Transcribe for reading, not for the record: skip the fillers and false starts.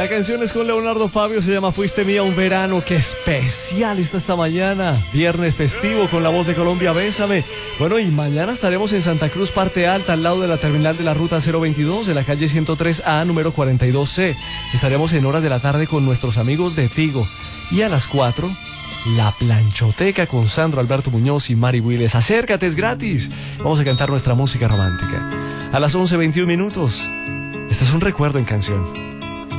La canción es con Leonardo Fabio, se llama Fuiste Mía un Verano. ¡Qué especial está esta mañana! Viernes festivo con La Voz de Colombia, Bésame. Bueno, y mañana estaremos en Santa Cruz, parte alta, al lado de la terminal de la ruta 022, de la calle 103A, número 42C. Estaremos en horas de la tarde con nuestros amigos de Tigo. Y a las 4, La Planchoteca con Sandro Alberto Muñoz y Mari Willes. Acércate, es gratis. Vamos a cantar nuestra música romántica. A las 11:21 minutos. Este es un recuerdo en canción.